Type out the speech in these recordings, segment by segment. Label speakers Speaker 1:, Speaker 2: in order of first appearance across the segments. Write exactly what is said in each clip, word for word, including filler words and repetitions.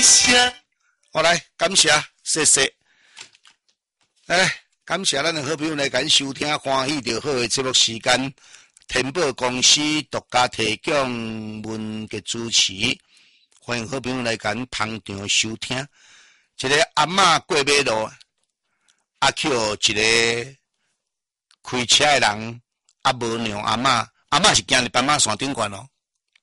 Speaker 1: 声。
Speaker 2: 好来，感谢，谢谢。哎，感谢咱的好朋友来咱收听欢喜就好的节目时间。天宝公司独家提供文嘅主持，欢迎好朋友来咱捧场收听。一个阿嬷过马路，阿 Q 一个开车的人，阿无让阿嬷，阿嬷是行伫斑马线顶悬哦。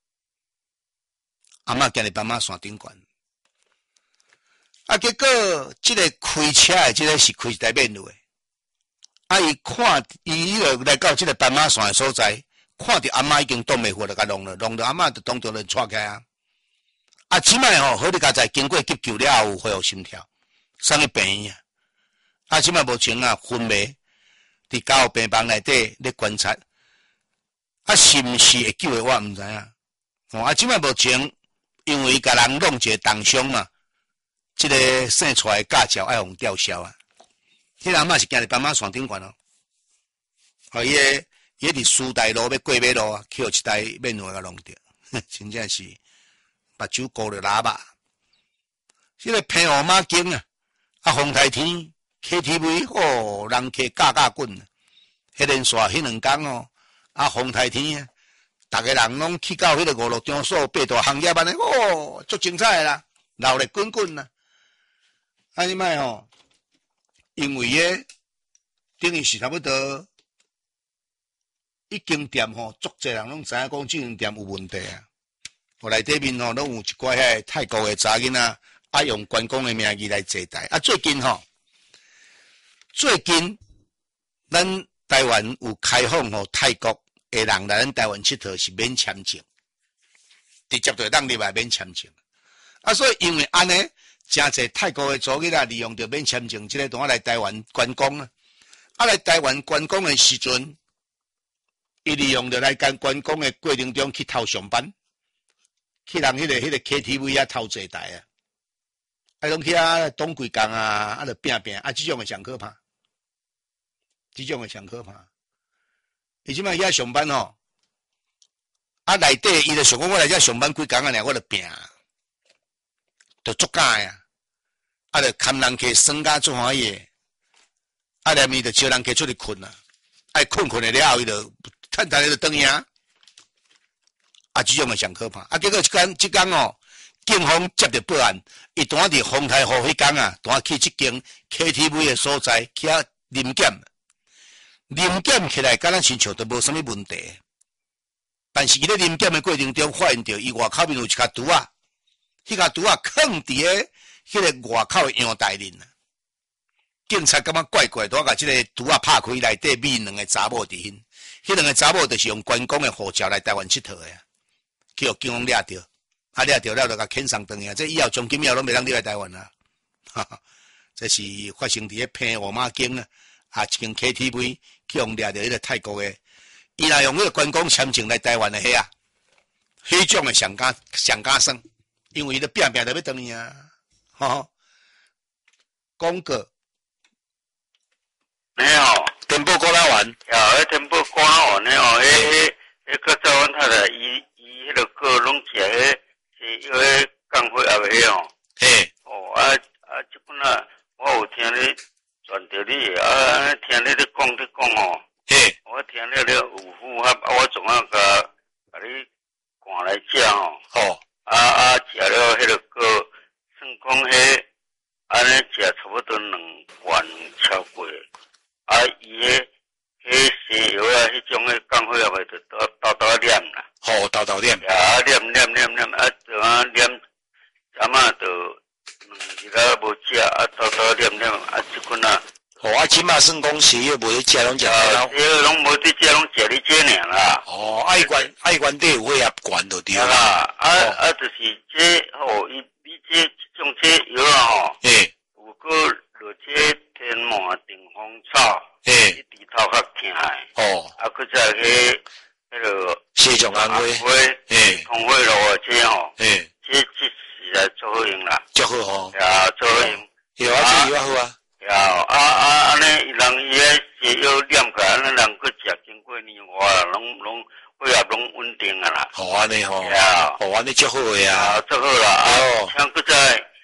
Speaker 2: 阿嬷行伫斑马线顶悬。啊，结果这个开车的，这个是开一台面路的。啊，伊看伊迄个来到这个斑马线的所在，看到阿嬷已经挡袂住了，甲弄了，弄到阿嬷就当着人踹开啊。啊，即摆吼，好你家在经过急救了后，恢复心跳，送去病院啊。啊，即摆目前啊昏迷，伫加护病房内底咧观察。啊，是毋是会救的我毋知影。哦，啊，即摆目前因为甲人弄一个重伤嘛。这个生出来的驾照爱互吊销啊！迄个阿嬷是行伫斑马线顶悬哦，哦，伊个伊伫苏大路要过马路啊，去互一台面路甲弄着，真正是目睭糊着喇叭。这个平湖马经啊，啊风台天 K T V 哦，人客架架滚啊！迄连续迄两天哦，啊风台天啊，逐个人拢去到迄个五路场所八大行业安尼，哦，足精彩啦，闹热滚滚啦！啊，你卖吼，因为诶，等于是差不多，一间店吼，足侪人拢知影讲这间店有问题啊。我内底面吼，拢有一寡遐泰国诶查囡仔，啊用观光诶名义来坐台。啊，最近吼，最近咱台湾有开放吼泰国诶人来咱台湾佚佗是免签证，直接就当入来免签证。啊，所以因为安尼。真侪泰国的族囡仔利用着免签证，即个同我来台湾观光啊！啊来台湾观光的时阵，伊利用着来干观光的过程中去偷上班，去人迄、那个迄、那个 K T V 啊偷坐台啊，啊拢去啊当几工啊，啊着拼拼啊，即种的上可怕，即种的上可怕。伊即摆遐上班吼，啊内底伊着想讲我来遮上班几工啊，尔我着拼，着足假呀。啊，着看人客耍甲足欢喜，啊，连伊着招人客出去困啊，爱困困的了后，伊着趁趁伊着转赢，啊，即种诶上可怕。啊，结果即间即间哦，警方接到报案，伊当伫丰台湖迄间啊，当去即间 K T V 诶所在去遐临检，临检起来，敢若亲像都无啥物问题，但是伊咧临检诶过程中，发现着伊外口面有一卡毒啊，迄卡毒啊藏伫诶。迄个外口的阳台面啊，警察感觉怪怪，都甲即个毒啊拍开，内底面两个查某伫迄，迄两个查某就是用观光的护照来台湾佚佗的啊，去互警方抓着，啊抓着了就甲遣送转去啊，这以后从今以后拢袂当入来台湾啊，哈哈，这是发生伫咧平湖马经啊，啊一间 K T V 去互抓着迄个泰国的，伊若用迄个观光签证来台湾的遐啊，迄种的上加上加算，因为伊咧拼拼着要转去啊。哦，公哥，
Speaker 3: 你好，
Speaker 2: 天宝果仔园，
Speaker 3: 呀，迄天宝果仔园呢哦，迄迄迄个早晚太太伊伊迄个个拢食迄是迄个降血压迄哦，
Speaker 2: 嘿，
Speaker 3: 哦啊啊，即本啊，我有听你传着你啊，听你咧讲你讲哦，
Speaker 2: 嘿，
Speaker 3: 我听你咧有符合，啊，我总要甲甲你赶来食哦，
Speaker 2: 哦，
Speaker 3: 啊啊，食了迄个个。算讲迄安尼食差不多两罐超过，啊伊迄迄西药啊，迄种诶降血压诶，就倒倒念啦。
Speaker 2: 好，倒倒念。
Speaker 3: 啊，念念念念，啊，就啊念，阿妈就两日啊无食，啊倒倒念念，啊即款啊。
Speaker 2: 哦，啊，即马算讲西药无咧食，拢食
Speaker 3: 啊，西药拢无伫食，拢食你这尔啦。
Speaker 2: 哦，爱管爱管底有血压管就对
Speaker 3: 啦。啊啊，就是这哦，伊你这。种这药啊吼，
Speaker 2: 诶，
Speaker 3: 有个落这天麻定风草，
Speaker 2: 诶，
Speaker 3: 一直头壳疼诶，
Speaker 2: 哦，
Speaker 3: 啊，佮再迄迄个
Speaker 2: 西种安徽，
Speaker 3: 诶，通血路啊这吼，
Speaker 2: 诶，
Speaker 3: 这这是来做好用啦，
Speaker 2: 足好吼，
Speaker 3: 呀，做好用，
Speaker 2: 有啊，这药好啊，
Speaker 3: 呀，啊啊安尼，人伊迄西药念起来，安尼人佮食经过年华啦，拢拢血压拢稳定啊啦，
Speaker 2: 好安尼吼，
Speaker 3: 呀，
Speaker 2: 好安尼足好诶啊，
Speaker 3: 足好啦，啊，像佮再。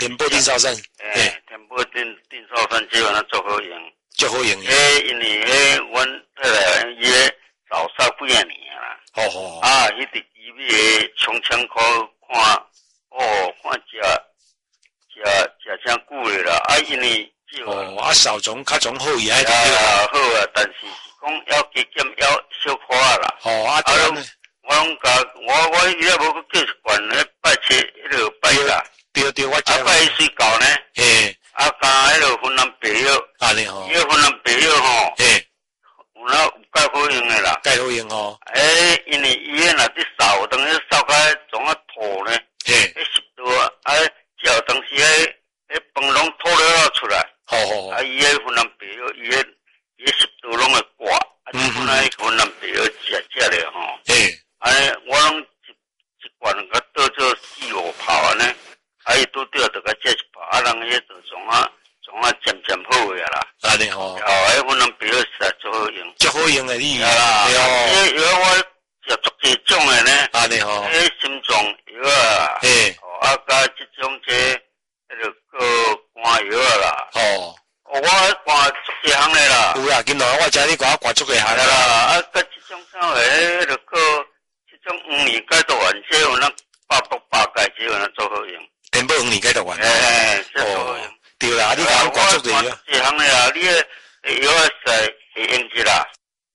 Speaker 2: 天宝定寿山，
Speaker 3: 诶，天宝定定寿山即阵啊足好用，
Speaker 2: 足好用。
Speaker 3: 诶，因为诶，阮迄个伊诶早杀几啊年啦。
Speaker 2: 好好。
Speaker 3: 啊，迄伫伊诶冲枪口看，哦，看食食食真久诶啦。啊，因为
Speaker 2: 哦，啊，少种较种好伊迄
Speaker 3: 个。啊，好啊，但是是讲要加减要小可啦。
Speaker 2: 哦，啊，
Speaker 3: 啊，我拢甲我我伊也无去叫惯咧拜切迄落拜啦。
Speaker 2: 对对，我知。
Speaker 3: 啊，拜水饺呢？
Speaker 2: 嘿。
Speaker 3: 啊，加迄落芬兰白药。
Speaker 2: 安尼吼。
Speaker 3: 伊个芬兰白药吼。
Speaker 2: 嘿。
Speaker 3: 有那有介好用诶啦。
Speaker 2: 介好用吼。
Speaker 3: 诶，因为伊个若伫扫，等于扫开种啊土呢。
Speaker 2: 嘿。
Speaker 3: 迄湿度啊，啊，只要当时迄迄饭拢吐了出来。好好。啊，伊个芬兰白药，伊个伊个湿度拢会挂。啊，即款啊，芬兰白药食食咧吼。嘿。安尼我拢一一罐甲倒做四五泡安尼。啊，伊拄着着甲食一泡，啊，人迄就种啊种啊渐渐好个啦。安尼吼。哦，迄芬兰白药实在足好用。足好用诶，你。对啦。迄药我食足济种诶呢。安尼吼。迄心脏药啊。嘿。哦，啊，甲即种这迄个个肝药啊啦。哦。哦，我肝足济项诶啦。有啦，今仔我知你肝肝足济项啦。啊，甲即种啥诶，迄个个即种黄米解毒丸，即有咱百毒百解，即有咱足好用。天宝黄米解毒丸。诶，足好用。对啦，你讲肝足济啊。足济项诶啦，你诶药啊使会用起啦。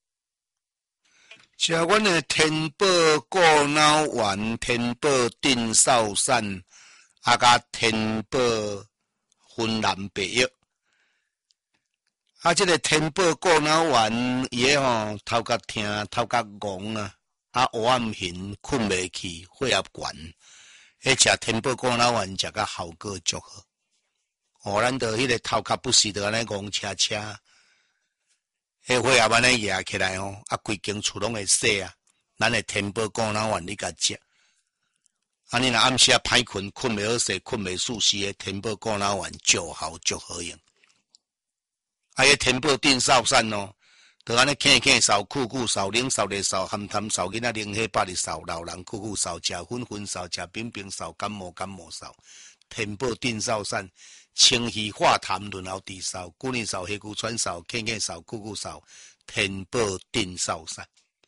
Speaker 2: 食阮诶天宝过脑丸、天宝定寿散，啊甲天宝芬兰白药。啊，即个天宝过脑丸，伊个吼头壳痛、头壳戆啊，啊黑暗形、困袂去、血压悬，迄食天宝过脑丸食甲效果足好。哦，咱着迄个头壳不时着安尼戆车车，迄血压安尼压起来吼，啊规间厝拢会洗啊。咱的天宝过脑丸你甲食，啊你若暗时啊歹困，困袂好势，困袂舒适的天宝过脑丸足效足好用。啊，迄天宝定寿散哦，就安尼啃啃扫、酷酷扫、冷扫热扫、含痰扫、囡仔冷血百日扫、老人酷酷扫、食粉粉扫、食冰冰扫、感冒感冒扫。天宝定寿散，清虚化痰、润喉治扫、古年扫、黑骨喘扫、啃啃扫、酷酷扫。天宝定寿散。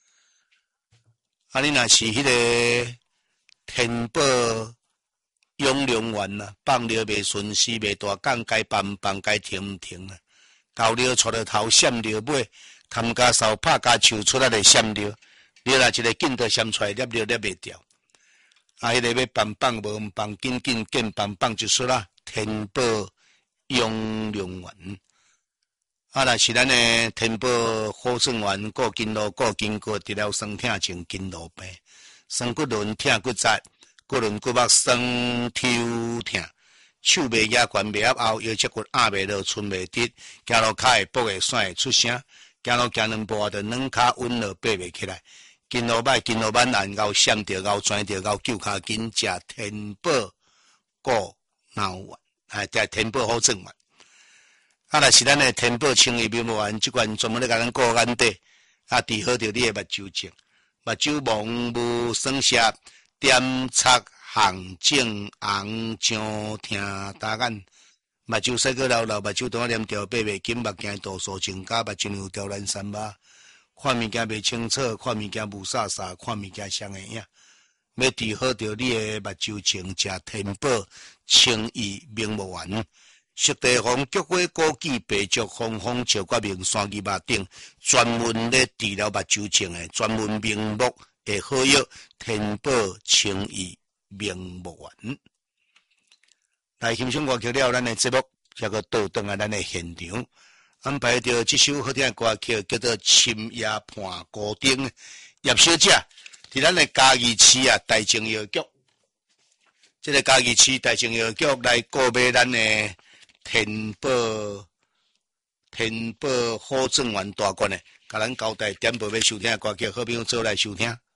Speaker 2: 啊，你若是迄个天宝养龙丸呐，放尿袂顺时，袂大杠，该放放，该停毋停啊。高尿出了头，闪尿尾，tham加扫拍加手出来就闪尿，你若一个劲都闪出来，粒尿粒袂掉。啊，迄个要放放无放，紧紧紧放放就出啦。天宝养龙丸。啊，若是咱诶天宝好转丸，顾筋络，顾筋骨，除了酸痛症筋络病，酸骨轮痛骨折，骨轮骨膜酸抽痛。手袂压悬袂压后，腰脊骨压袂落，寸袂直，行路骹会跛会甩会出声，行路行两步就软骹稳落爬袂起来，筋络歹，筋络慢然后闪着，后转着，后救骹紧，食天宝过脑丸，哎，食天宝好转丸。啊，若是咱诶天宝清液面膜丸，即款专门咧甲咱顾眼底，啊，治好着你诶目睭症，目睭蒙雾酸涩，点擦。红肿红肿疼打眼，目睭洗过流流，目睭当黏条爬袂紧，目镜度数增加，目睭有条蓝三麻，看物件袂清楚，看物件雾煞煞，看物件双眼影。要治好着你诶目睭症，食天宝清液明目丸，色地黄菊花枸杞白竹红红石决明山枇肉顶，专门咧治疗目睭症诶，专门明目诶好药，天宝清液。明目丸，来欣赏歌曲了，咱的节目才个倒转来咱的现场，安排着这首好听的歌曲，叫做《深夜伴孤灯》。叶小姐伫咱的嘉义市啊，大正药局，这个嘉义市大正药局来购买咱的天宝天宝好转丸大罐的，甲咱交代点播要收听的歌曲，好朋友做来收听。